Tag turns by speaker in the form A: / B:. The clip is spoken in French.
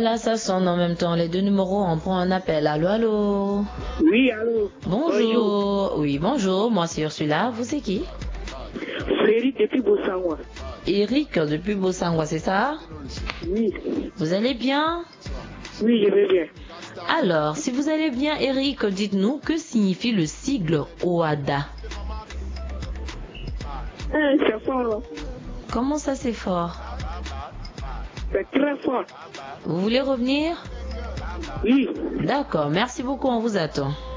A: Voilà, ça sonne en même temps. Les deux numéros, on prend un appel. Allô, allô.
B: Oui, allô.
A: Bonjour. Oui, bonjour. Moi, c'est Ursula. Vous, c'est qui?
B: C'est Eric depuis Bossangwa.
A: Eric depuis Bossangwa, c'est ça?
B: Oui.
A: Vous allez bien?
B: Oui, je vais bien.
A: Alors, si vous allez bien, Eric, dites-nous, que signifie le sigle OADA?
B: C'est fort.
A: Comment ça, c'est fort?
B: C'est très fort.
A: Vous voulez revenir?
B: Oui.
A: D'accord, merci beaucoup, on vous attend.